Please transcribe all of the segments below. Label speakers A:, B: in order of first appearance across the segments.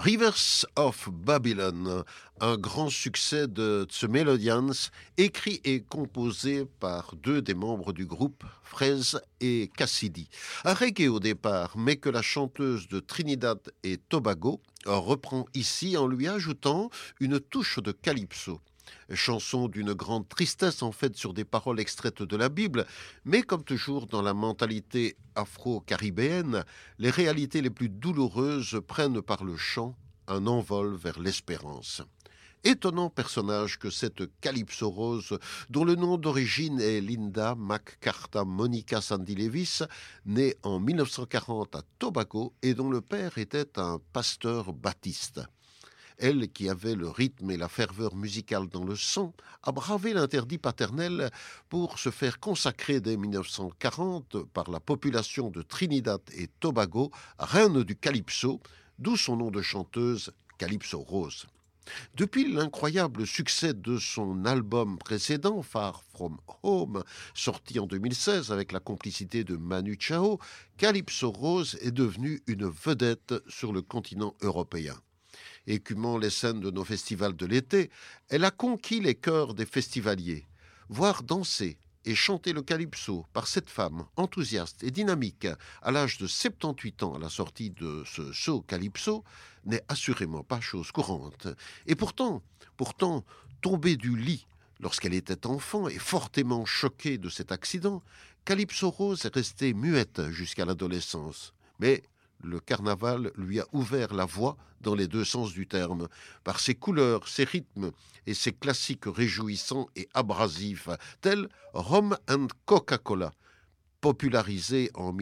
A: Rivers of Babylon, un grand succès de The Melodians, écrit et composé par deux des membres du groupe, Fraise et Cassidy. Un reggae au départ, mais que la chanteuse de Trinidad et Tobago reprend ici en lui ajoutant une touche de calypso. Chanson d'une grande tristesse en fait sur des paroles extraites de la Bible, mais comme toujours dans la mentalité afro-caribéenne, les réalités les plus douloureuses prennent par le chant un envol vers l'espérance. Étonnant personnage que cette Calypso Rose, dont le nom d'origine est Linda McCartha Monica Sandy Levis, née en 1940 à Tobago et dont le père était un pasteur baptiste. Elle, qui avait le rythme et la ferveur musicale dans le sang, a bravé l'interdit paternel pour se faire consacrer dès 1940 par la population de Trinidad et Tobago, reine du calypso, d'où son nom de chanteuse Calypso Rose. Depuis l'incroyable succès de son album précédent, Far From Home, sorti en 2016 avec la complicité de Manu Chao, Calypso Rose est devenue une vedette sur le continent européen. Écumant les scènes de nos festivals de l'été, elle a conquis les cœurs des festivaliers. Voir danser et chanter le calypso par cette femme enthousiaste et dynamique à l'âge de 78 ans à la sortie de ce show calypso n'est assurément pas chose courante. Et pourtant, tomber du lit lorsqu'elle était enfant et fortement choquée de cet accident, Calypso Rose est restée muette jusqu'à l'adolescence. Mais le carnaval lui a ouvert la voie dans les deux sens du terme, par ses couleurs, ses rythmes et ses classiques réjouissants et abrasifs, tels Rum and Coca-Cola, popularisés en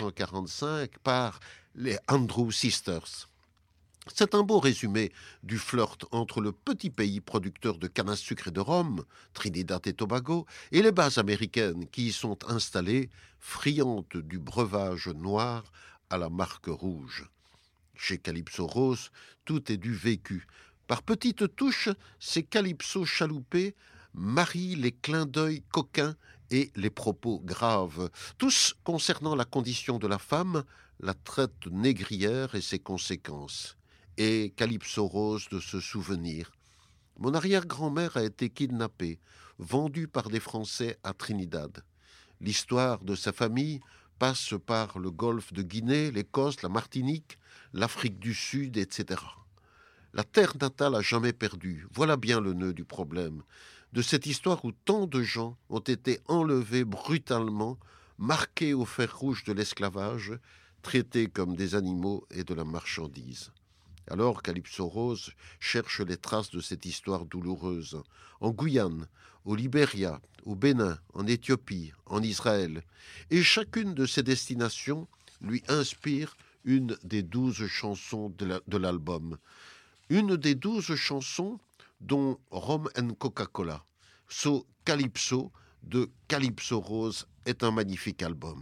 A: 1945 par les Andrew Sisters. C'est un beau résumé du flirt entre le petit pays producteur de canne à sucre et de rhum, Trinidad et Tobago, et les bases américaines qui y sont installées, friandes du breuvage noir à la marque rouge. Chez Calypso Rose, tout est du vécu. Par petites touches, ces calypsos chaloupés marient les clins d'œil coquins et les propos graves, tous concernant la condition de la femme, la traite négrière et ses conséquences. Et Calypso Rose de se souvenir. Mon arrière-grand-mère a été kidnappée, vendue par des Français à Trinidad. L'histoire de sa famille passe par le golfe de Guinée, l'Écosse, la Martinique, l'Afrique du Sud, etc. La terre natale a jamais perdu. Voilà bien le nœud du problème. De cette histoire où tant de gens ont été enlevés brutalement, marqués au fer rouge de l'esclavage, traités comme des animaux et de la marchandise. Alors Calypso Rose cherche les traces de cette histoire douloureuse. En Guyane, au Libéria, au Bénin, en Éthiopie, en Israël. Et chacune de ces destinations lui inspire une des 12 chansons de l'album. Une des 12 chansons dont Rum and Coca-Cola, So Calypso de Calypso Rose est un magnifique album.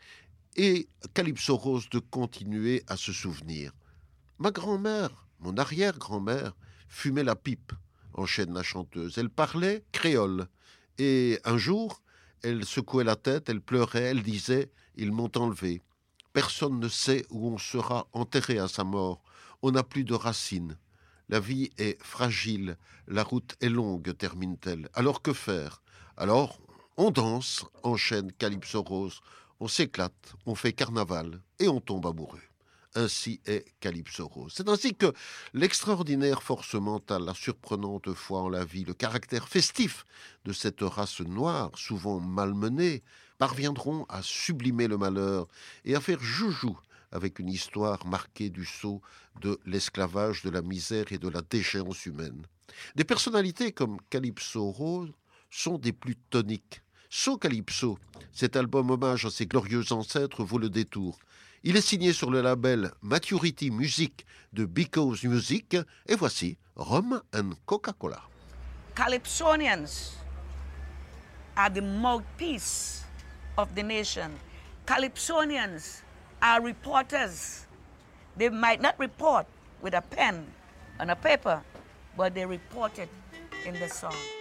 A: Et Calypso Rose de continuer à se souvenir. Ma grand-mère, mon arrière-grand-mère, fumait la pipe, enchaîne la chanteuse. Elle parlait créole. Et un jour, elle secouait la tête, elle pleurait, elle disait « Ils m'ont enlevé. Personne ne sait où on sera enterré à sa mort. On n'a plus de racines. La vie est fragile, la route est longue, termine-t-elle. Alors que faire? Alors, on danse, enchaîne Calypso Rose. On s'éclate, on fait carnaval et on tombe amoureux. » Ainsi est Calypso Rose. C'est ainsi que l'extraordinaire force mentale, la surprenante foi en la vie, le caractère festif de cette race noire, souvent malmenée, parviendront à sublimer le malheur et à faire joujou avec une histoire marquée du sceau de l'esclavage, de la misère et de la déchéance humaine. Des personnalités comme Calypso Rose sont des plus toniques. So Calypso, cet album hommage à ses glorieux ancêtres, vaut le détour. Il est signé sur le label Maturity Music de Because Music. Et voici Rum and Coca-Cola.
B: Calypsonians are the mouthpiece of the nation. Calypsonians are reporters. They might not report with a pen and a paper, but they report it in the song.